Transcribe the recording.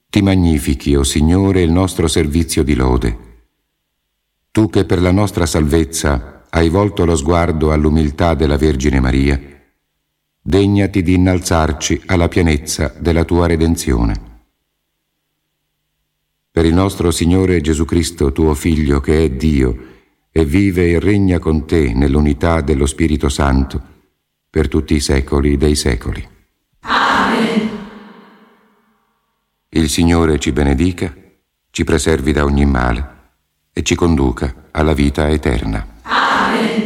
Ti magnifichi, o Signore, il nostro servizio di lode. Tu che per la nostra salvezza hai volto lo sguardo all'umiltà della Vergine Maria, degnati di innalzarci alla pienezza della tua redenzione. Per il nostro Signore Gesù Cristo, tuo Figlio, che è Dio e vive e regna con te nell'unità dello Spirito Santo, per tutti i secoli dei secoli. Amen. Il Signore ci benedica, ci preservi da ogni male e ci conduca alla vita eterna. Amen.